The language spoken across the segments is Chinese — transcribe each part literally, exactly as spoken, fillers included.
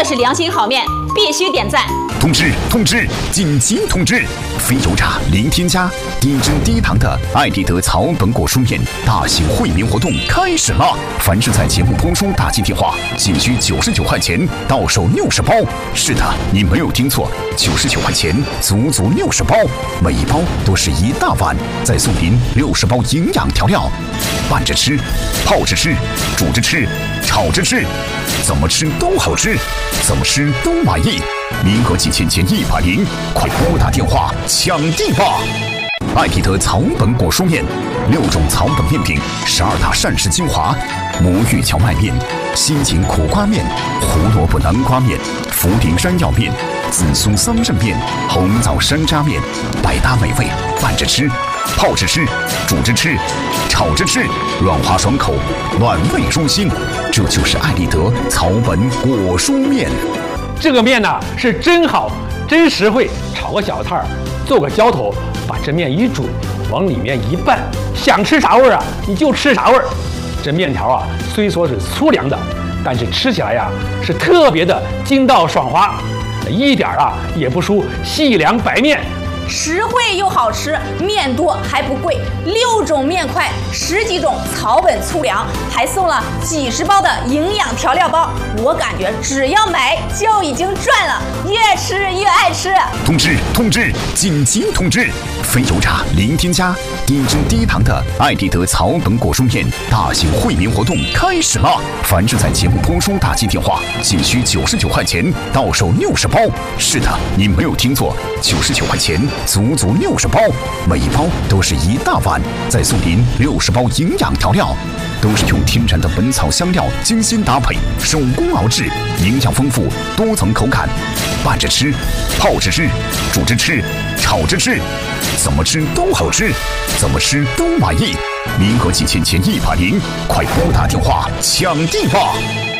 这是良心好面，必须点赞。 通知通知，紧急通知！非油炸零添加、低脂低糖的爱丽德草本果蔬面大型惠民活动开始了！凡是在节目播出打进电话，仅需九十九块钱，到手六十包。是的，你没有听错，九十九块钱，足足六十包，每一包都是一大碗，再送您六十包营养调料，拌着吃，泡着吃，煮着吃，炒着吃，怎么吃都好吃，怎么吃都满意。名额仅限前一百名，快拨打电话抢地吧！爱丽德草本果蔬面，六种草本面品，十二大膳食精华：魔芋荞麦面、心情苦瓜面、胡萝卜南瓜面、茯苓山药面、紫苏桑葚面、红枣山楂面，百搭美味，拌着吃，泡着吃，煮着吃，炒着吃，软滑爽口，暖胃舒心。这就是爱丽德草本果蔬面。 这个面呢、啊、是真好，真实惠，炒个小菜儿，做个浇头，把这面一煮，往里面一拌，想吃啥味儿啊，你就吃啥味儿。这面条啊，虽说是粗粮的，但是吃起来呀、啊、是特别的筋道爽滑，一点啊也不输细粮白面。 实惠又好吃，面多还不贵，六种面块，十几种草本粗粮，还送了几十包的营养调料包。我感觉只要买就已经赚了，越吃越爱吃。 通知通知，紧急通知！非油炸零添加、低脂低糖的爱丽德草本果蔬面大型惠民活动开始了！凡是在节目播出打进电话，仅需九十九块钱，到手六十包。是的，你没有听错，九十九块钱。足足六十包，每一包都是一大碗，再送您六十包营养调料，都是用天然的本草香料精心搭配，手工熬制，营养丰富，多层口感，拌着吃，泡着吃，煮着吃，炒着吃，怎么吃都好吃，怎么吃都满意。名额仅限前一百名，快拨打电话抢地吧！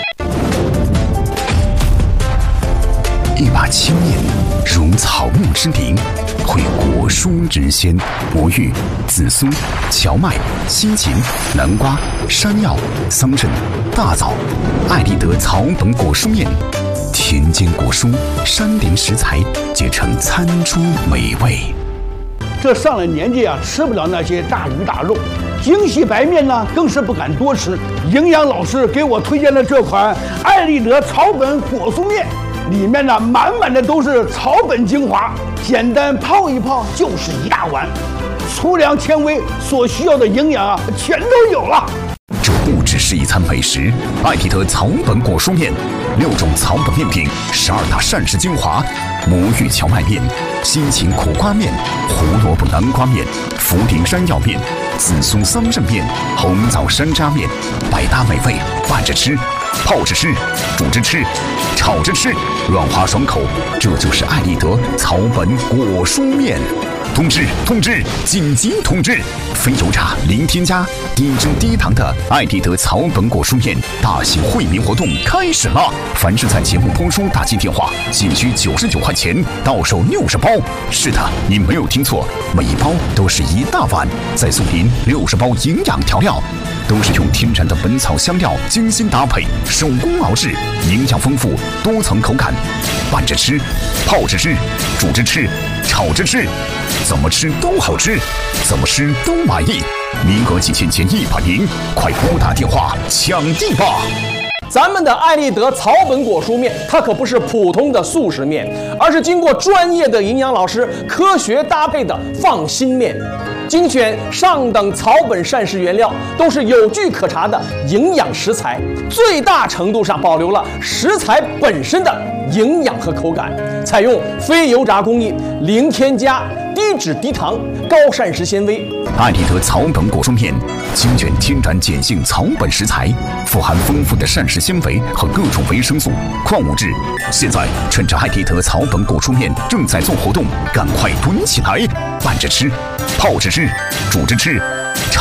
一把青面如草木之灵，绘果蔬之鲜。魔芋、紫苏、荞麦、西芹、南瓜、山药、桑葚、大枣，爱丽德草本果蔬面，田间果蔬、山林食材结成餐桌美味。 这上了年纪啊，吃不了那些大鱼大肉，精细白面呢更是不敢多吃。营养老师给我推荐了这款爱丽德草本果蔬面。里面呢满满的都是草本精华，简单泡一泡就是一大碗，粗粮纤维所需要的营养啊全都有了。 这不只是一餐美食，爱丽德草本果蔬面，六种草本面品，十二大膳食精华：魔芋荞麦面、心情苦瓜面、胡萝卜南瓜面、茯苓山药面、紫苏桑葚面、红枣山楂面，百搭美味，拌着吃，泡着吃，煮着吃，炒着吃，软滑爽口。这就是爱丽德草本果蔬面。通知通知，紧急通知！非油炸零添加、低脂低糖的爱丽德草本果蔬面大型惠民活动开始了！凡是在节目播出打进电话，仅需九十九块钱，到手六十包。是的，你没有听错，每一包都是一大碗，再送您六十包营养调料，都是用天然的本草香料精心搭配，手工熬制，营养丰富，多层口感，拌着吃，泡着吃，煮着吃，炒着吃，怎么吃都好吃，怎么吃都满意。名额仅限前一百名，快拨打电话抢地吧！ 咱们的爱丽德草本果蔬面，它可不是普通的速食面，而是经过专业的营养老师科学搭配的放心面，精选上等草本膳食原料，都是有据可查的营养食材，最大程度上保留了食材本身的营养和口感，采用非油炸工艺，零添加、低脂低糖、高膳食纤维。 爱丽德草本果蔬面精选天然碱性草本食材，富含丰富的膳食纤维和各种维生素、矿物质。现在趁着爱丽德草本果蔬面正在做活动，赶快囤起来，拌着吃，泡着吃，煮着吃，炒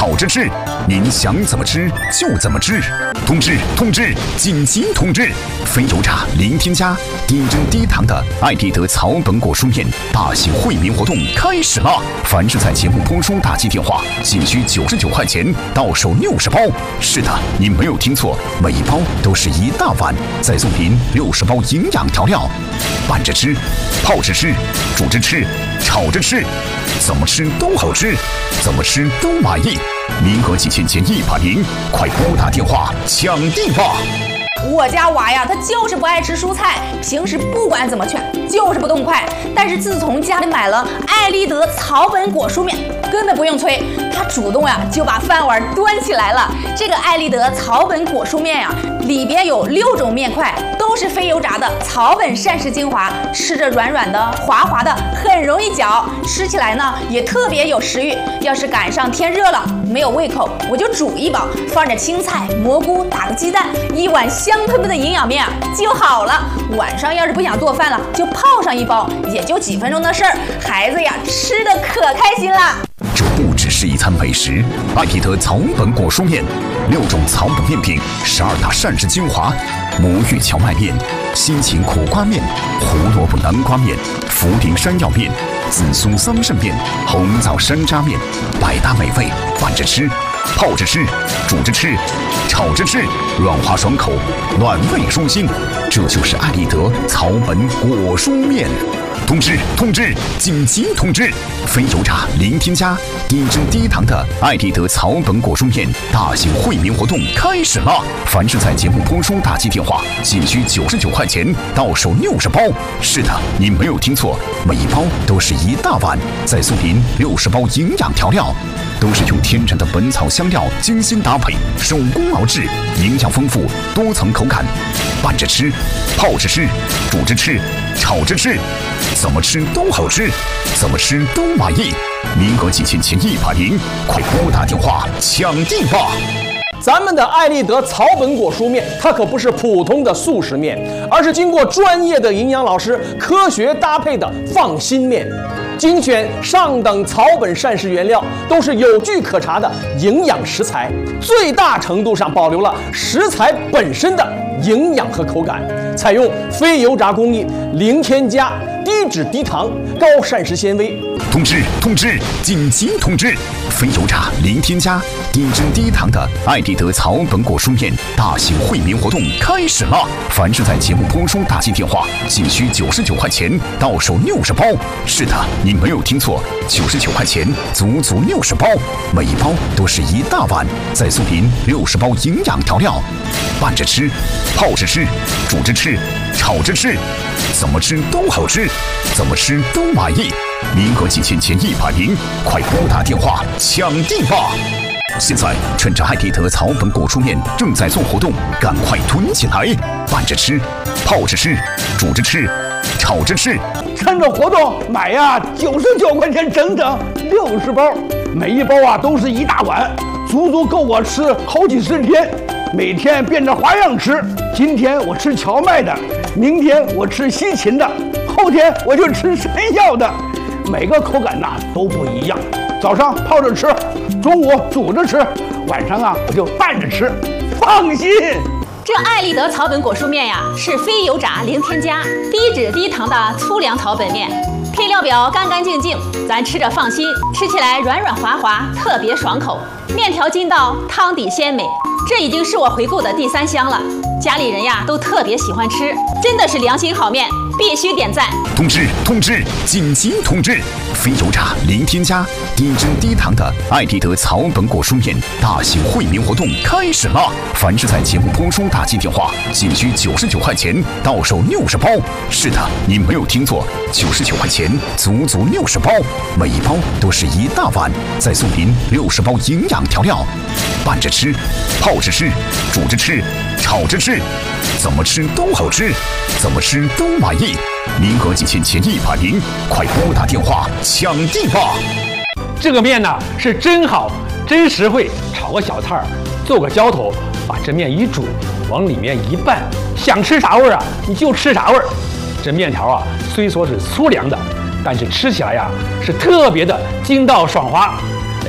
炒着吃，您想怎么吃就怎么吃。通知通知，紧急通知！非油炸零添加、低脂低糖的爱必得草本果蔬面大型惠民活动开始了！凡是在节目播出打击电话，仅需九十九块钱，到手六十包。是的，您没有听错，每一包都是一大碗，再送您六十包营养调料，拌着吃、泡着吃、煮着吃、炒着吃，怎么吃都好吃，怎么吃都满意。名额几千减一百零，快拨打电话抢地吧！ 我家娃呀，他就是不爱吃蔬菜，平时不管怎么劝，就是不动筷。但是自从家里买了爱立德草本果蔬面，根本不用催，他主动呀就把饭碗端起来了。这个爱立德草本果蔬面呀，里边有六种面块，都是非油炸的草本膳食精华，吃着软软的、滑滑的，很容易嚼，吃起来呢也特别有食欲。要是赶上天热了，没有胃口，我就煮一包，放点青菜、蘑菇，打个鸡蛋，一碗香喷喷的营养面啊就好了。晚上要是不想做饭了，就泡上一包，也就几分钟的事儿，孩子呀吃的可开心了。 这不只是一餐美食，爱必得草本果蔬面，六种草本面品，十二大膳食精华，魔芋荞麦面、心情苦瓜面、胡萝卜南瓜面、茯苓山药面、紫苏桑葚面、红枣山楂面，百搭美味，拌着吃、泡着吃、煮着吃、炒着吃，软滑爽口，暖胃舒心。这就是爱立德草本果蔬面。通知通知，紧急通知！非油炸零添加、低脂低糖的爱立德草本果蔬面大型惠民活动开始了！凡是在节目播出打击电话，仅需九十九块钱，到手六十包。是的，您没有听错，每一包都是一大碗，再送您六十包营养调料，都是用天然的本草香料精心搭配，手工熬制，营养丰富，多层口感，拌着吃、泡着吃、煮着吃、炒着吃，怎么吃都好吃，怎么吃都满意。名额几千减一百零，快拨打电话抢地吧！ 咱们的爱立德草本果蔬面，它可不是普通的速食面，而是经过专业的营养老师科学搭配的放心面。精选上等草本膳食原料，都是有据可查的营养食材，最大程度上保留了食材本身的营养和口感，采用非油炸工艺，零添加、低脂低糖、高膳食纤维。 通知通知，紧急通知！非油炸零添加、低脂低糖的爱立德草本果蔬面大型惠民活动开始了！凡是在节目播出打进电话，仅需九十九块钱，到手六十包。是的，您没有听错，九十九块钱，足足六十包，每一包都是一大碗，再送您六十包营养调料，拌着吃、泡着吃、煮着吃、炒着吃，怎么吃都好吃，怎么吃都满意。名额几千减一百零，快拨打电话抢地吧！现在趁着爱立德草本果蔬面正在做活动，赶快囤起来，拌着吃、泡着吃、煮着吃、炒着吃。 趁着活动买呀，九十九块钱整整六十包，每一包啊都是一大碗，足足够我吃好几十天。每天变着花样吃，今天我吃荞麦的，明天我吃西芹的，后天我就吃山药的，每个口感呐都不一样。早上泡着吃，中午煮着吃，晚上啊我就拌着吃，放心。 这爱立德草本果蔬面呀，是非油炸、零添加、低脂低糖的粗粮草本面，配料表干干净净，咱吃着放心，吃起来软软滑滑，特别爽口。面条筋道，汤底鲜美，这已经是我回购的第三箱了。家里人呀都特别喜欢吃，真的是良心好面，必须点赞。 通知通知，紧急通知！非油炸零添加、低脂低糖的爱立德草本果蔬面大型惠民活动开始了！凡是在节目播出打进电话，仅需九十九块钱，到手六十包。是的，您没有听错，九十九块钱，足足六十包，每一包都是一大碗，再送您六十包营养调料，拌着吃、泡着吃、煮着吃、炒着吃，怎么吃都好吃，怎么吃都满意。名额几千减一百零，快拨打电话抢地吧！ 这个面呢是真好，真实惠，炒个小菜儿，做个浇头，把这面一煮，往里面一拌，想吃啥味儿啊你就吃啥味儿。这面条啊虽说是粗粮的，但是吃起来呀是特别的筋道爽滑。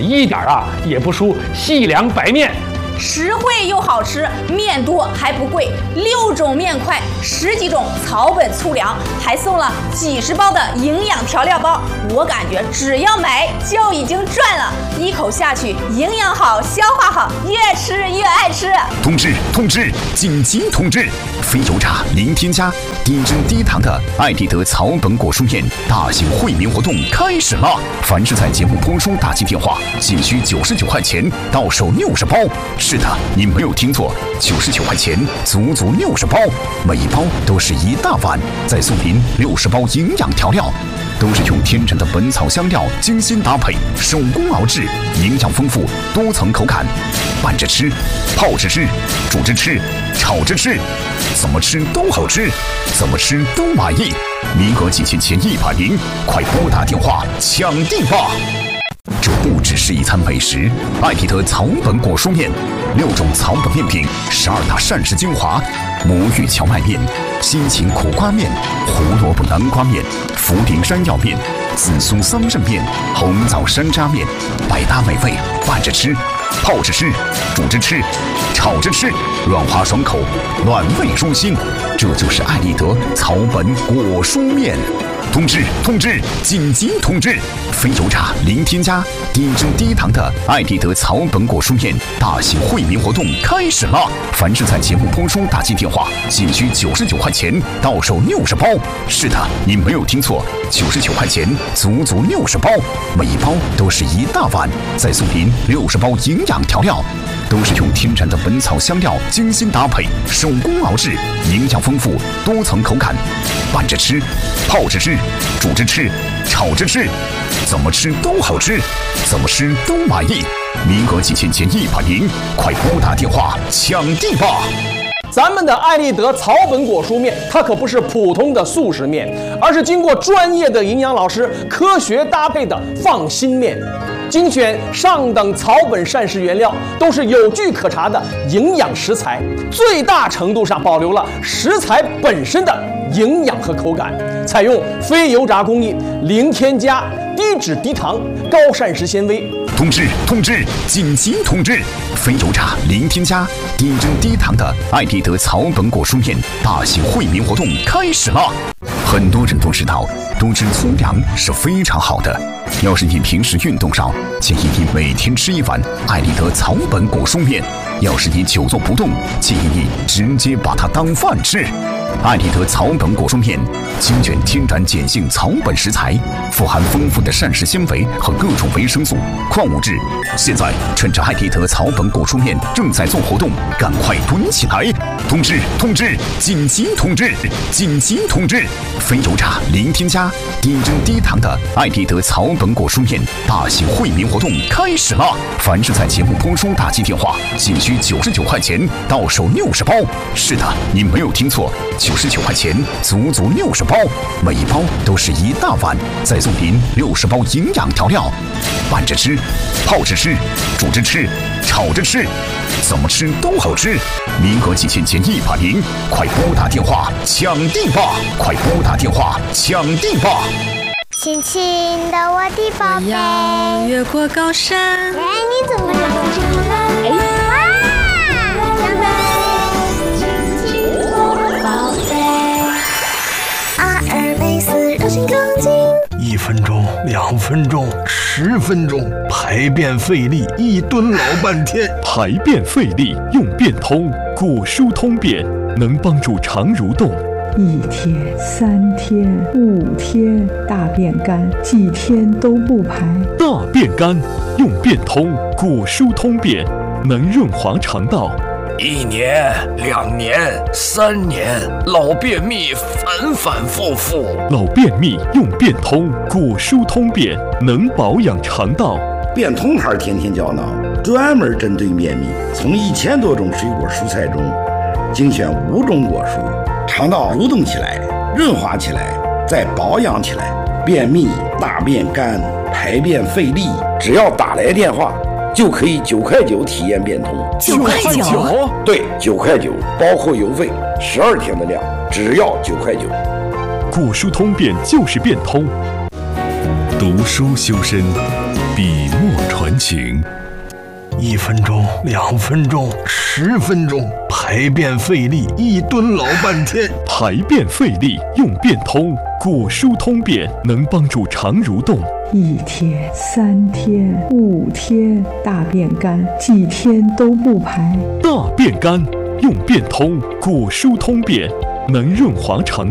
一点啊也不输细粮白面。 实惠又好吃，面多还不贵，六种面块，十几种草本粗粮，还送了几十包的营养调料包。我感觉只要买就已经赚了，一口下去，营养好，消化好，越吃越爱吃。 通知通知，紧急通知！非油炸零添加、低脂低糖的爱丽德草本果蔬面大型惠民活动开始了！凡是在节目播出打进电话，仅需九十九块钱，到手六十包。是的，你没有听错，九十九块钱，足足六十包，每一包都是一大碗，再送您六十包营养调料，都是用天然的本草香料精心搭配，手工熬制，营养丰富，多层口感，拌着吃，泡着吃，煮着吃，炒着吃，怎么吃都好吃，怎么吃都满意。名额仅限前一百名，快拨打电话抢订吧！这不只是一餐美食，爱丽德草本果蔬面，六种草本面品，十二大膳食精华，魔芋荞麦面、西芹苦瓜面、胡萝卜南瓜面、茯苓山药面、紫苏桑葚面、红枣山楂面，百搭美味，拌着吃，泡着吃，煮着吃，炒着吃，软滑爽口，暖胃舒心。这就是爱丽德草本果蔬面。通知通知，紧急通知！非油炸零添加、低脂低糖的爱丽德草本果蔬面大型惠民活动开始了！凡是在节目播出打进电话，仅需九十九块钱，到手六十包。是的，你没有听错，九十九块钱，足足六十包，每一包都是一大碗，再送您六十包营养调料，都是用天然的本草香料精心搭配，手工熬制，营养丰富，多层口感，拌着吃，泡着吃，煮着吃，炒着吃，怎么吃都好吃，怎么吃都满意。名额仅限前一百名，快拨打电话抢订吧！ 咱们的爱丽德草本果蔬面，它可不是普通的速食面，而是经过专业的营养老师科学搭配的放心面。精选上等草本膳食原料，都是有据可查的营养食材，最大程度上保留了食材本身的营养和口感，采用非油炸工艺，零添加，低脂低糖，高膳食纤维。 通知通知，紧急通知！非油炸零添加、低脂低糖的爱丽德草本果蔬面大型惠民活动开始了。很多人都知道，多吃粗粮是非常好的。要是你平时运动少，建议你每天吃一碗爱丽德草本果蔬面；要是你久坐不动，建议你直接把它当饭吃。爱丽德草本果蔬面精选天然碱性草本食材，富含丰富的膳食纤维和各种维生素、矿物质。现在趁着爱丽德草本果蔬面正在做活动，赶快囤起来！通知通知，紧急通知，紧急通知！非油炸零添加、低脂低糖的爱丽德草本果蔬面大型惠民活动开始了！凡是在节目播出打进电话，仅需九十九块钱，到手六十包。是的，你没有听错，九十九块钱，足足六十包，每一包都是一大碗，再送您六十包营养调料，拌着吃，泡着吃，煮着吃，炒着吃，怎么吃都好吃。名额仅限前一百名，快拨打电话抢订吧！快拨打电话抢订吧！ 亲亲的我的宝贝， 要越过高山。 哎，你怎么长这么了？哎，哇，长辈，亲亲我的宝贝。阿尔卑斯柔性钢筋。 一分钟，两分钟，十分钟，排便费力，一蹲老半天。 排便费力用便通，果蔬通便能帮助肠蠕动。 一天、三天、五天，大便干，几天都不排。 大便干用便通，果蔬通便能润滑肠道。 一年、两年、三年，老便秘反反复复。 老便秘用便通，果蔬通便能保养肠道。 便通牌天天胶囊专门针对便秘，从一千多种水果蔬菜中精选五种果蔬，肠道蠕动起来，润滑起来，再保养起来。便秘、大便干、排便费力，只要打来电话，就可以九块九体验便通。 九块九？ 对，九块九，包括邮费，十二天的量，只要九块九。 果蔬通便就是便通。读书修身，笔墨传完请。 一分钟、两分钟、十分钟，排便费力，一蹲老半天。 排便费力用便通，果蔬通便能帮助肠蠕动。 一天、三天、五天，大便干，几天都不排。 大便干用便通，果蔬通便能润滑肠。